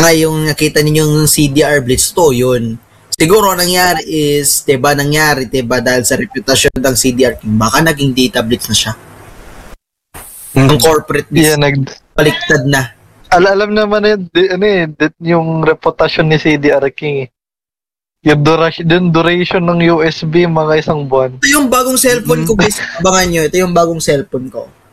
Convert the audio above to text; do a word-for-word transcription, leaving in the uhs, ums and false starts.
nga yung nakita ninyong C D R Blitz, to yun. Siguro nangyari is, diba, nangyari, diba, dahil sa reputasyon ng C D R King, baka naging data blitz na siya. Mm. Ang corporate blitz, yeah, nag... baliktad na. Al- alam naman yun, di, ano eh, yung reputasyon ni C D R King eh. Yung duration, yung duration ng U S B, mga isang buwan. Ito yung bagong cellphone ko, guys. Abangan nyo, ito yung bagong cellphone ko.